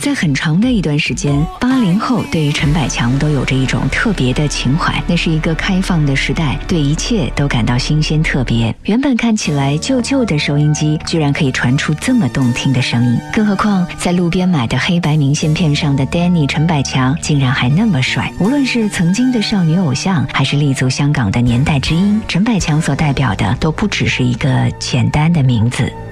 在很长的一段时间，80后对于陈百强都有着一种特别的情怀。那是一个开放的时代，对一切都感到新鲜特别。原本看起来旧旧的收音机，居然可以传出这么动听的声音。更何况在路边买的黑白明信片上的 Danny 陈百强，竟然还那么帅。无论是曾经的少女偶像，还是立足香港的年代之音，陈百强所代表的都不只是一个简单的名字。